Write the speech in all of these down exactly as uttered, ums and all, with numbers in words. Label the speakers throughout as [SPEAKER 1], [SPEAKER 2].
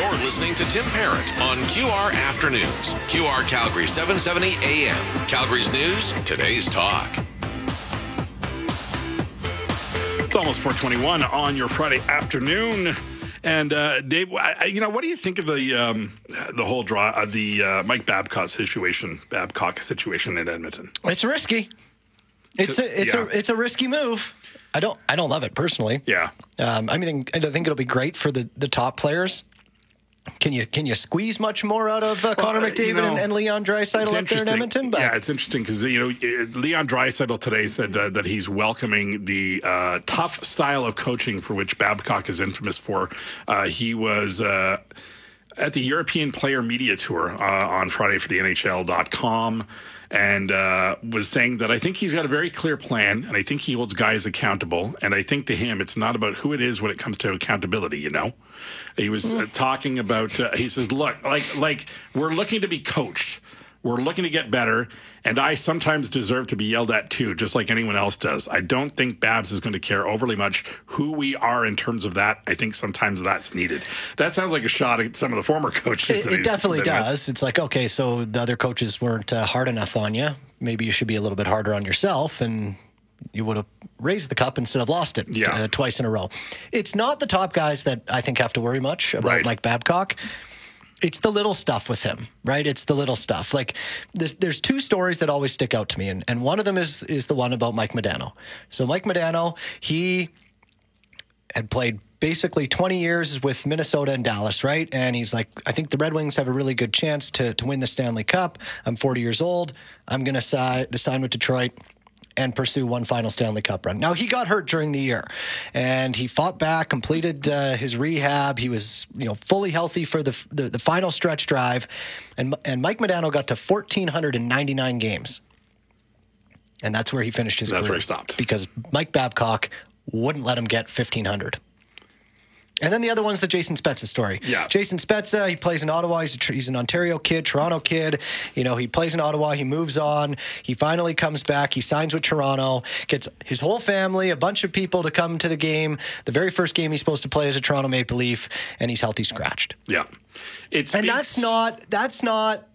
[SPEAKER 1] You're listening to Tim Parrott on Q R Afternoons. Q R Calgary seven seventy A M. Calgary's news, today's talk.
[SPEAKER 2] It's almost four twenty-one on your Friday afternoon. And uh, Dave, I, you know, what do you think of the um, the whole draw, uh, the uh, Mike Babcock situation, Babcock situation in Edmonton?
[SPEAKER 3] It's risky. It's a it's yeah. a it's a risky move. I don't I don't love it personally.
[SPEAKER 2] Yeah.
[SPEAKER 3] Um, I mean, I think it'll be great for the, the top players. Can you can you squeeze much more out of uh, Connor well, McDavid you know, and, and Leon Draisaitl up there in Edmonton?
[SPEAKER 2] But yeah, it's interesting because you know Leon Draisaitl today said uh, that he's welcoming the uh, tough style of coaching for which Babcock is infamous for. Uh, he was uh, at the European Player Media Tour uh, on Friday for the N H L dot com. And uh, was saying that I think he's got a very clear plan, and I think he holds guys accountable. And I think to him, it's not about who it is when it comes to accountability. You know, he was uh, talking about. Uh, he says, "Look, like, like we're looking to be coached. We're looking to get better, and I sometimes deserve to be yelled at too, just like anyone else does. I don't think Babs is going to care overly much who we are in terms of that. I think sometimes that's needed." That sounds like a shot at some of the former coaches.
[SPEAKER 3] It, it definitely does. With. It's like, okay, so the other coaches weren't uh, hard enough on you. Maybe you should be a little bit harder on yourself, and you would have raised the cup instead of lost it
[SPEAKER 2] yeah.
[SPEAKER 3] uh, twice in a row. It's not the top guys that I think have to worry much about
[SPEAKER 2] right.
[SPEAKER 3] Mike Babcock. It's the little stuff with him, right? It's the little stuff. Like this, there's two stories that always stick out to me, and, and one of them is is the one about Mike Modano. So Mike Modano, he had played basically twenty years with Minnesota and Dallas, right? And he's like, I think the Red Wings have a really good chance to to win the Stanley Cup. I'm forty years old. I'm going to si- sign with Detroit and pursue one final Stanley Cup run. Now, he got hurt during the year, and he fought back, completed uh, his rehab. He was, you know, fully healthy for the, the the final stretch drive, and and Mike Modano got to one thousand four hundred ninety-nine games, and that's where he finished his
[SPEAKER 2] that's
[SPEAKER 3] career.
[SPEAKER 2] That's where he stopped.
[SPEAKER 3] Because Mike Babcock wouldn't let him get fifteen hundred. And then the other one's the Jason Spezza story.
[SPEAKER 2] Yeah.
[SPEAKER 3] Jason Spezza, he plays in Ottawa. He's, a, he's an Ontario kid, Toronto kid. You know, he plays in Ottawa. He moves on. He finally comes back. He signs with Toronto, gets his whole family, a bunch of people to come to the game. The very first game he's supposed to play as a Toronto Maple Leaf, and he's healthy scratched.
[SPEAKER 2] Yeah. It's
[SPEAKER 3] and that's not, that's not,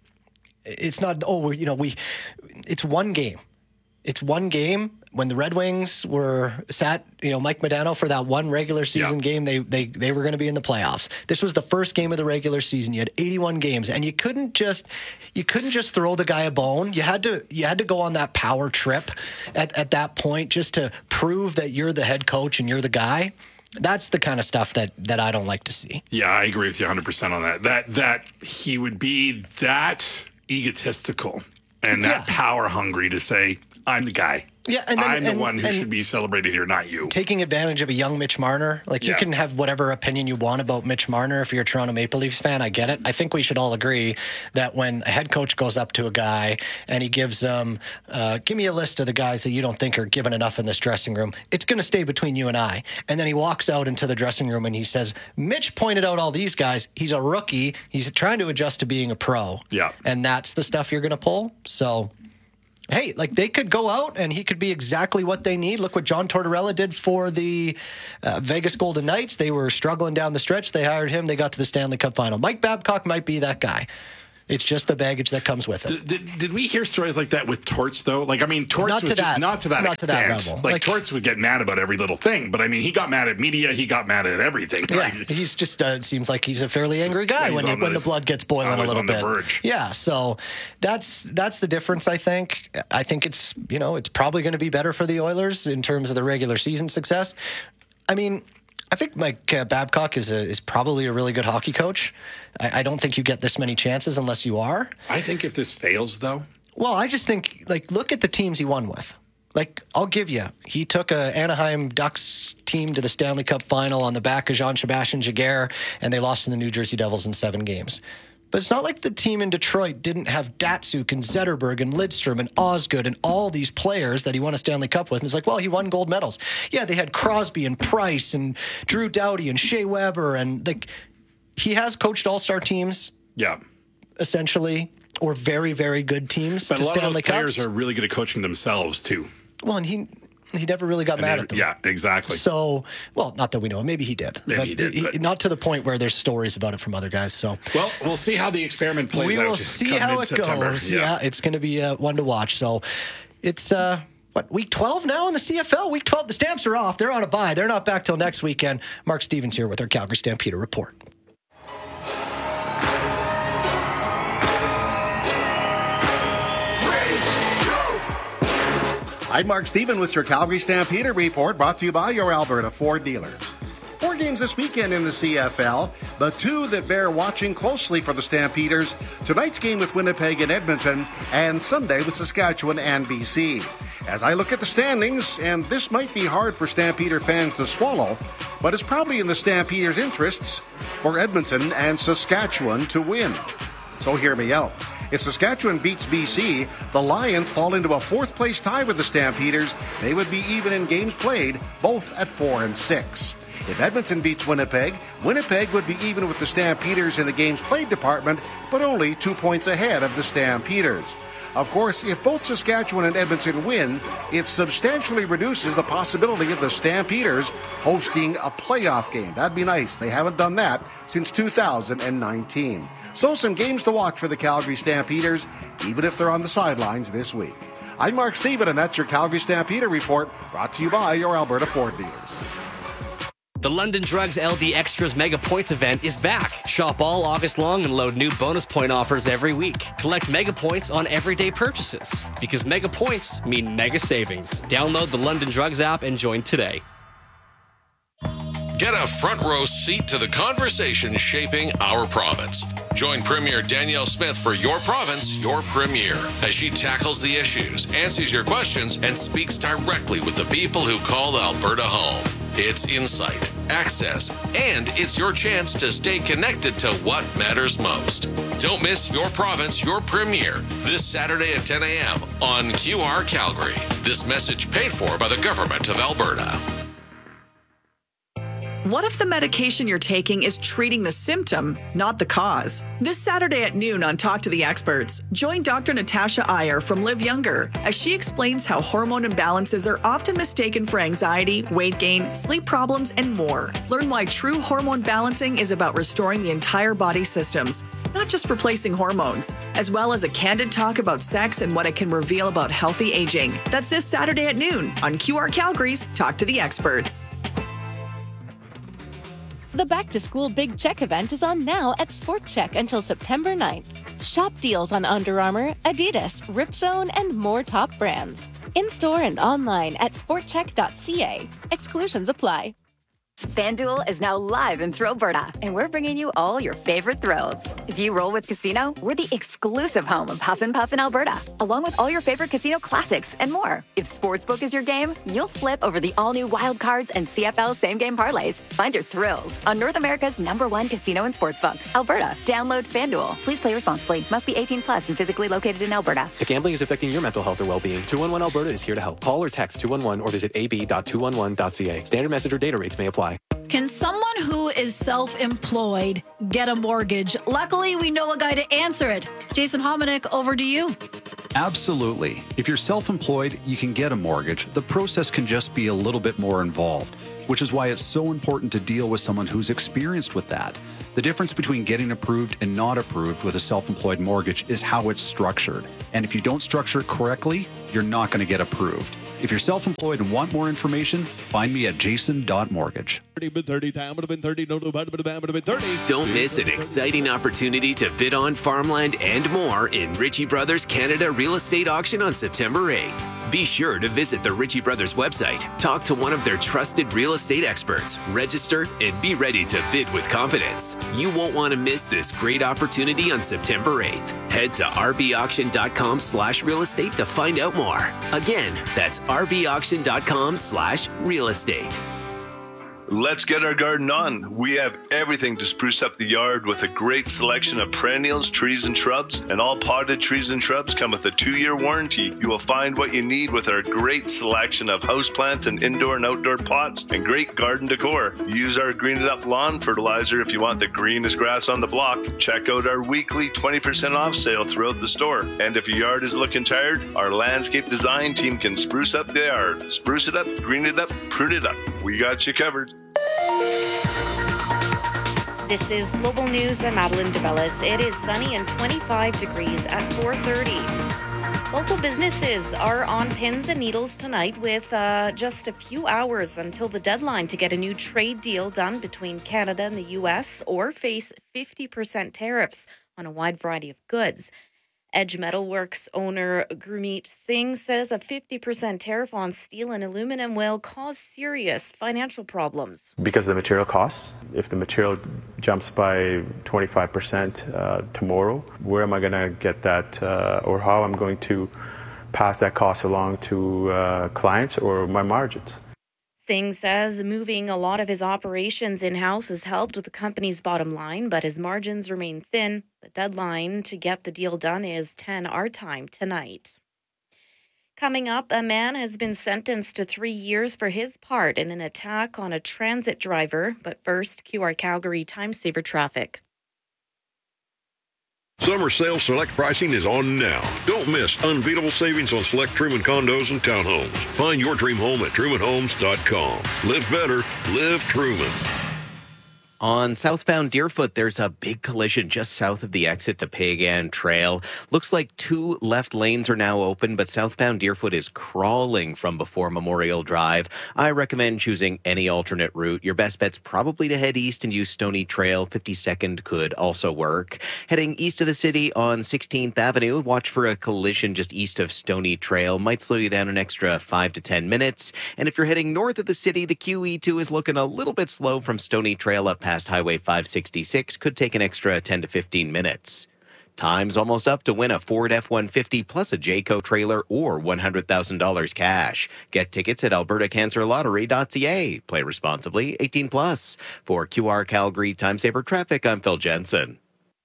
[SPEAKER 3] it's not, oh, you know, we, it's one game. It's one game. When the Red Wings were sat, you know, Mike Modano for that one regular season
[SPEAKER 2] yeah.
[SPEAKER 3] game, they they they were going to be in the playoffs. This was the first game of the regular season. You had eighty-one games, and you couldn't just you couldn't just throw the guy a bone. You had to you had to go on that power trip at, at that point just to prove that you're the head coach and you're the guy. That's the kind of stuff that that I don't like to see.
[SPEAKER 2] Yeah, I agree with you one hundred percent on that. That that he would be that egotistical and that yeah. power hungry to say, I'm the guy.
[SPEAKER 3] Yeah, and then,
[SPEAKER 2] I'm the
[SPEAKER 3] and,
[SPEAKER 2] one who
[SPEAKER 3] and
[SPEAKER 2] should be celebrated here, not you.
[SPEAKER 3] Taking advantage of a young Mitch Marner. Like, yeah. you can have whatever opinion you want about Mitch Marner if you're a Toronto Maple Leafs fan. I get it. I think we should all agree that when a head coach goes up to a guy and he gives them, uh, give me a list of the guys that you don't think are given enough in this dressing room, it's going to stay between you and I. And then he walks out into the dressing room and he says, Mitch pointed out all these guys. He's a rookie. He's trying to adjust to being a pro.
[SPEAKER 2] Yeah.
[SPEAKER 3] And that's the stuff you're going to pull. So... hey, like they could go out and he could be exactly what they need. Look what John Tortorella did for the uh, Vegas Golden Knights. They were struggling down the stretch. They hired him. They got to the Stanley Cup final. Mike Babcock might be that guy. It's just the baggage that comes with it.
[SPEAKER 2] Did, did, did we hear stories like that with Torts, though? Like, I mean, Torts
[SPEAKER 3] not
[SPEAKER 2] was
[SPEAKER 3] to that,
[SPEAKER 2] just, not to that
[SPEAKER 3] not
[SPEAKER 2] extent.
[SPEAKER 3] To that level.
[SPEAKER 2] Like,
[SPEAKER 3] like,
[SPEAKER 2] Torts would get mad about every little thing, but I mean, he got mad at media. He got mad at everything.
[SPEAKER 3] Yeah,
[SPEAKER 2] right?
[SPEAKER 3] he's just uh, seems like he's a fairly angry guy
[SPEAKER 2] yeah,
[SPEAKER 3] when it, when the, the blood gets boiling a little
[SPEAKER 2] on
[SPEAKER 3] bit.
[SPEAKER 2] The verge.
[SPEAKER 3] Yeah, so that's that's the difference. I think. I think it's you know it's probably going to be better for the Oilers in terms of the regular season success. I mean. I think Mike uh, Babcock is a, is probably a really good hockey coach. I, I don't think you get this many chances unless you are.
[SPEAKER 2] I think if this fails, though.
[SPEAKER 3] Well, I just think, like, look at the teams he won with. Like, I'll give you. He took a Anaheim Ducks team to the Stanley Cup final on the back of Jean-Sebastien Giguère, and they lost to the New Jersey Devils in seven games. But it's not like the team in Detroit didn't have Datsuk and Zetterberg and Lidstrom and Osgood and all these players that he won a Stanley Cup with. And it's like, well, he won gold medals. Yeah, they had Crosby and Price and Drew Doughty and Shea Weber. And like, he has coached all-star teams.
[SPEAKER 2] Yeah.
[SPEAKER 3] Essentially, or very, very good teams
[SPEAKER 2] but
[SPEAKER 3] to
[SPEAKER 2] Stanley Cups. A lot
[SPEAKER 3] Stanley
[SPEAKER 2] of those players
[SPEAKER 3] Cups.
[SPEAKER 2] are really good at coaching themselves, too.
[SPEAKER 3] Well, and he... he never really got
[SPEAKER 2] And
[SPEAKER 3] mad
[SPEAKER 2] they-
[SPEAKER 3] at them.
[SPEAKER 2] Yeah, exactly.
[SPEAKER 3] So, well, not that we know. Maybe he did.
[SPEAKER 2] Maybe
[SPEAKER 3] but
[SPEAKER 2] he did,
[SPEAKER 3] he-
[SPEAKER 2] but-
[SPEAKER 3] not to the point where there's stories about it from other guys. So,
[SPEAKER 2] Well, we'll see how the experiment plays
[SPEAKER 3] we
[SPEAKER 2] out.
[SPEAKER 3] will see
[SPEAKER 2] come
[SPEAKER 3] how it
[SPEAKER 2] mid-September.
[SPEAKER 3] goes. Yeah, it's going to be uh, one to watch. So, it's uh, what week twelve now in the C F L. Week twelve, the Stamps are off. They're on a bye. They're not back till next weekend. Mark Stevens here with our Calgary Stampeder report.
[SPEAKER 4] I'm Mark Stephen with your Calgary Stampeder report, brought to you by your Alberta Ford dealers. Four games this weekend in the C F L, but two that bear watching closely for the Stampeders. Tonight's game with Winnipeg and Edmonton, and Sunday with Saskatchewan and B C. As I look at the standings, and this might be hard for Stampeder fans to swallow, but it's probably in the Stampeders' interests for Edmonton and Saskatchewan to win. So hear me out. If Saskatchewan beats B C, the Lions fall into a fourth-place tie with the Stampeders. They would be even in games played, both at four and six. If Edmonton beats Winnipeg, Winnipeg would be even with the Stampeders in the games played department, but only two points ahead of the Stampeders. Of course, if both Saskatchewan and Edmonton win, it substantially reduces the possibility of the Stampeders hosting a playoff game. That'd be nice. They haven't done that since two thousand nineteen. So some games to watch for the Calgary Stampeders, even if they're on the sidelines this week. I'm Mark Stephen, and that's your Calgary Stampeder report, brought to you by your Alberta Ford dealers.
[SPEAKER 5] The London Drugs L D Extras Mega Points event is back. Shop all August long and load new bonus point offers every week. Collect Mega Points on everyday purchases, because Mega Points mean mega savings. Download the London Drugs app and join today.
[SPEAKER 1] Get a front row seat to the conversation shaping our province. Join Premier Danielle Smith for Your Province, Your Premier, as she tackles the issues, answers your questions, and speaks directly with the people who call Alberta home. It's insight, access, and it's your chance to stay connected to what matters most. Don't miss Your Province, Your Premier this Saturday at ten a.m. on Q R Calgary. This message paid for by the Government of Alberta.
[SPEAKER 6] What if the medication you're taking is treating the symptom, not the cause? This Saturday at noon on Talk to the Experts, join Doctor Natasha Iyer from Live Younger as she explains how hormone imbalances are often mistaken for anxiety, weight gain, sleep problems, and more. Learn why true hormone balancing is about restoring the entire body systems, not just replacing hormones, as well as a candid talk about sex and what it can reveal about healthy aging. That's this Saturday at noon on Q R Calgary's Talk to the Experts.
[SPEAKER 7] The Back to School Big Check event is on now at Sport Check until September ninth. Shop deals on Under Armour, Adidas, Ripzone, and more top brands. In-store and online at sport check dot c a. Exclusions apply.
[SPEAKER 8] FanDuel is now live in Thrillberta, and we're bringing you all your favorite thrills. If you roll with Casino, we're the exclusive home of Huff and Puff in Alberta, along with all your favorite casino classics and more. If Sportsbook is your game, you'll flip over the all-new Wild Cards and C F L same-game parlays. Find your thrills on North America's number one casino and sportsbook, Alberta. Download FanDuel. Please play responsibly. Must be eighteen plus and physically located in Alberta.
[SPEAKER 9] If gambling is affecting your mental health or well-being, two one one Alberta is here to help. Call or text two one one or visit a b dot two one one dot c a. Standard message or data rates may apply.
[SPEAKER 10] Can someone who is self-employed get a mortgage? Luckily, we know a guy to answer it. Jason Hominick, over to you.
[SPEAKER 11] Absolutely. If you're self-employed, you can get a mortgage. The process can just be a little bit more involved, which is why it's so important to deal with someone who's experienced with that. The difference between getting approved and not approved with a self-employed mortgage is how it's structured. And if you don't structure it correctly, you're not going to get approved. If you're self-employed and want more information, find me at jason dot mortgage.
[SPEAKER 12] Don't miss an exciting opportunity to bid on farmland and more in Ritchie Brothers Canada Real Estate Auction on September eighth. Be sure to visit the Ritchie Brothers website, talk to one of their trusted real estate experts, register, and be ready to bid with confidence. You won't want to miss this great opportunity on September eighth. Head to r b auction dot com slash real estate to find out more. Again, that's r b auction dot com slash real estate.
[SPEAKER 13] Let's get our garden on. We have everything to spruce up the yard with a great selection of perennials, trees, and shrubs. And all potted trees and shrubs come with a two-year warranty. You will find what you need with our great selection of houseplants and indoor and outdoor pots and great garden decor. Use our Green It Up lawn fertilizer if you want the greenest grass on the block. Check out our weekly twenty percent off sale throughout the store. And if your yard is looking tired, our landscape design team can spruce up the yard. Spruce it up, green it up, prune it up. We got you covered.
[SPEAKER 14] This is Global News. I'm Madeline DeBellis. It is sunny and twenty-five degrees at four thirty. Local businesses are on pins and needles tonight with uh, just a few hours until the deadline to get a new trade deal done between Canada and the U S or face fifty percent tariffs on a wide variety of goods. Edge Metalworks owner Gurmeet Singh says a fifty percent tariff on steel and aluminum will cause serious financial problems.
[SPEAKER 15] Because of the material costs, if the material jumps by twenty-five percent uh, tomorrow, where am I going to get that uh, or how I'm going to pass that cost along to uh, clients or my margins?
[SPEAKER 14] Singh says moving a lot of his operations in-house has helped with the company's bottom line, but his margins remain thin. The deadline to get the deal done is ten our time tonight. Coming up, a man has been sentenced to three years for his part in an attack on a transit driver. But first, Q R Calgary Time Saver Traffic.
[SPEAKER 16] Summer sale select pricing is on now. Don't miss unbeatable savings on select Truman condos and townhomes. Find your dream home at truman homes dot com. Live better, live Truman.
[SPEAKER 17] On southbound Deerfoot, there's a big collision just south of the exit to Pagan Trail. Looks like two left lanes are now open, but southbound Deerfoot is crawling from before Memorial Drive. I recommend choosing any alternate route. Your best bet's probably to head east and use Stony Trail. fifty-second could also work. Heading east of the city on sixteenth Avenue, watch for a collision just east of Stony Trail. Might slow you down an extra five to ten minutes. And if you're heading north of the city, the Q E two is looking a little bit slow from Stony Trail up past Highway five sixty-six. Could take an extra ten to fifteen minutes. Time's almost up to win a Ford F one fifty plus a Jayco trailer or one hundred thousand dollars cash. Get tickets at alberta cancer lottery dot c a. Play responsibly, eighteen plus. For Q R Calgary Time Saver Traffic, I'm Phil Jensen.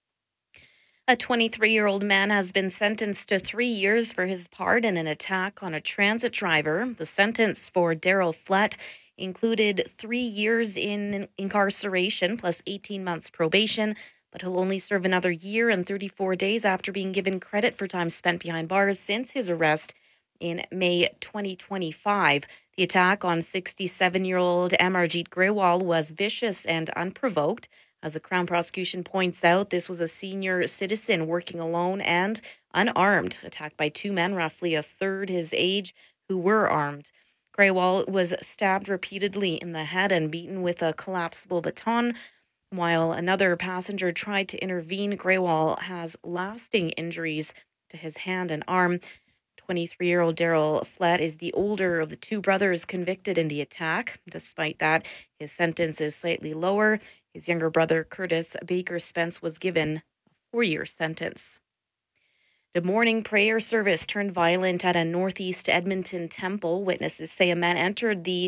[SPEAKER 14] A twenty-three-year-old man has been sentenced to three years for his part in an attack on a transit driver. The sentence for Daryl Flett included three years in incarceration plus eighteen months probation, but he'll only serve another year and thirty-four days after being given credit for time spent behind bars since his arrest in May twenty twenty-five. The attack on sixty-seven-year-old Amarjeet Grewal was vicious and unprovoked. As the Crown prosecution points out, this was a senior citizen working alone and unarmed, attacked by two men roughly a third his age who were armed. Grewal was stabbed repeatedly in the head and beaten with a collapsible baton. While another passenger tried to intervene, Grewal has lasting injuries to his hand and arm. twenty-three-year-old Daryl Flett is the older of the two brothers convicted in the attack. Despite that, his sentence is slightly lower. His younger brother, Curtis Baker Spence, was given a four-year sentence. The morning prayer service turned violent at a northeast Edmonton temple. Witnesses say a man entered the